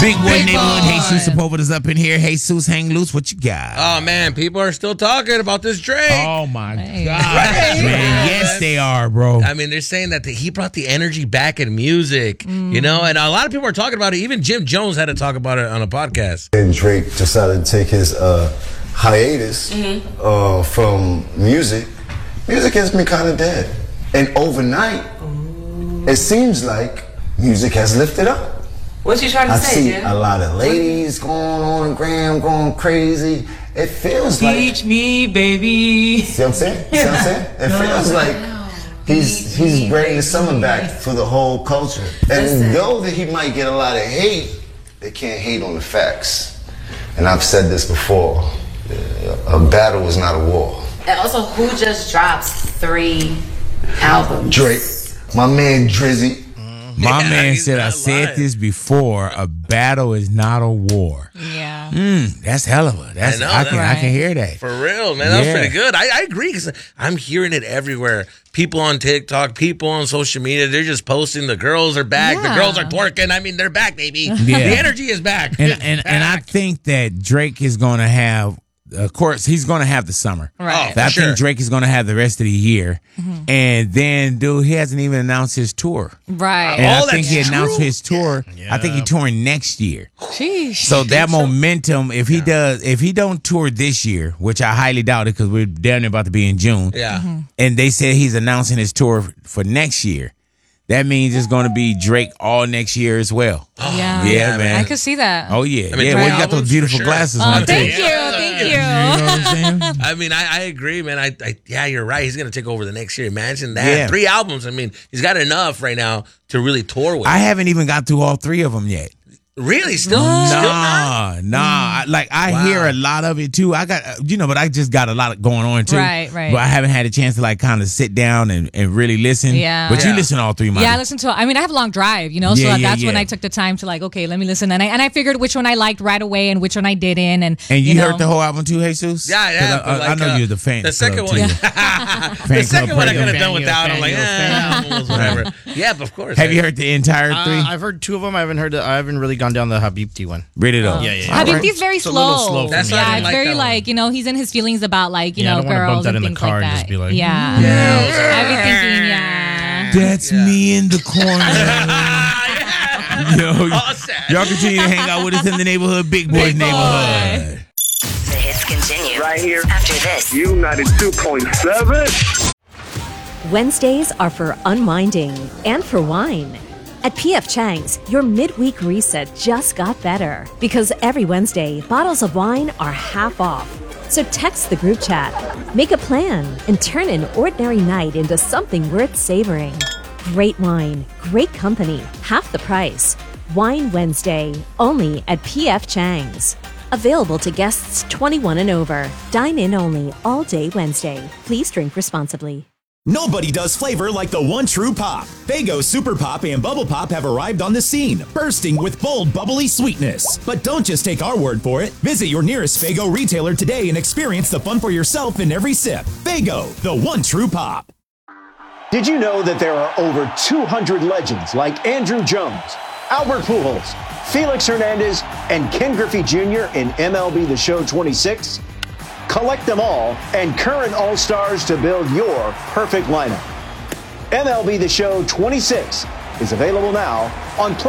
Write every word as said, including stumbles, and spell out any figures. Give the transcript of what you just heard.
Big Boy Big Neighborhood. Boy. Jesus Sepulveda's up in here. Jesus Hang Loose. What you got? Oh, man. People are still talking about this Drake. Oh, my Hey. God. Right. Man, yes, they are, bro. I mean, they're saying that the, he brought the energy back in music, mm. you know, and a lot of people are talking about it. Even Jim Jones had to talk about it on a podcast. And Drake decided to take his uh, hiatus mm-hmm. uh, from music. Music has been kind of dead. And overnight, Ooh. it seems like music has lifted up. What you trying to I say, see Jim? a lot of ladies going on Gram, going crazy. It feels like... Teach me, baby. See what I'm saying? See what I'm saying? It feels like he's he's bringing the summer back for the whole culture. And Listen. though that he might get a lot of hate, they can't hate on the facts. And I've said this before, a battle is not a war. And also, who just dropped three albums? Drake, my man Drizzy. My Yeah, man he's said, I not said lying. this before, a battle is not a war. Yeah. Mm, that's hell of a. That's, I know, I, that- can, I can hear that. For real, man. That was Yeah. pretty good. I, I agree because I'm hearing it everywhere. People on TikTok, people on social media, they're just posting the girls are back. The Yeah. girls are twerking. I mean, they're back, baby. Yeah. The energy is back. And It's and, and I back. think that Drake is going to have, of course, he's going to have the summer. Right. Oh, But I sure. think Drake is going to have the rest of the year. Mm-hmm. And then, dude, he hasn't even announced his tour. Right. And Oh, I think he that's announced true. his tour. I think he's touring next year. Sheesh. So that so? momentum, if he does, if he don't tour this year, which I highly doubt it because we're down there about to be in June, Yeah. Mm-hmm. and they said he's announcing his tour for next year, that means it's going to be Drake all next year as well. yeah. Yeah, man. I could see that. Oh yeah, I mean, yeah. three Well, you got albums those for beautiful sure. glasses Oh, on. thank too. you. Yeah. Thank You you. know what I'm saying? I mean, I, I agree, man. I, I yeah, you're right. He's gonna take over the next year. Imagine that. Yeah. Three albums. I mean, he's got enough right now to really tour with. I haven't even got through all three of them yet. really still, still not. Nah, nah. I- Like I Wow. hear a lot of it too. I got, uh, you know, but I just got a lot going on too. Right, right. But I haven't had a chance to like kind of sit down and, and really listen. Yeah. But you Yeah. listen to all three, Monty. Yeah, I listen to. I mean, I have a long drive, you know, so Yeah, yeah, that's when yeah. I took the time to like, okay, let me listen, and I and I figured which one I liked right away and which one I didn't, and And you, know. heard the whole album too, Jesus? Yeah, yeah. 'Cause I, but I like, know uh, you're the fan. The second club, one, too. the Fan second club one I radio. could have Fan, done you're a without. fan, I'm like, you're a eh, fan. albums, whatever. Yeah, but of course. Have I- you heard the entire three? Uh, I've heard two of them. I haven't heard. The, I haven't really gone down the Habibti one. Read it up. Yeah, yeah, yeah. I All think right. he's very It's a slow. little slow for That's me. why I Yeah, didn't it's like very that one. like you know he's in his feelings about like you Yeah, I know don't wanna bump girls that and in the things car like and that. just be like, yeah, Yeah. I've been thinking yeah. That's me in the corner. Yo, All set. y'all continue to hang out with us in the neighborhood, Big Boy's Big Boy. neighborhood. The hits continue Right here. after this. U ninety-two point seven. Wednesdays are for unwinding and for wine. At P F Chang's, your midweek reset just got better because every Wednesday, bottles of wine are half off. So text the group chat, make a plan, and turn an ordinary night into something worth savoring. Great wine, great company, half the price. Wine Wednesday, only at P F Chang's. Available to guests twenty-one and over. Dine in only all day Wednesday. Please drink responsibly. Nobody does flavor like the one true pop. Faygo Super Pop and Bubble Pop have arrived on the scene, bursting with bold, bubbly sweetness. But don't just take our word for it. Visit your nearest Faygo retailer today and experience the fun for yourself in every sip. Faygo, the one true pop. Did you know that there are over two hundred legends like Andrew Jones, Albert Pujols, Felix Hernandez, and Ken Griffey Junior in M L B The Show twenty-six? Collect them all and current All-Stars to build your perfect lineup. M L B The Show twenty-six is available now on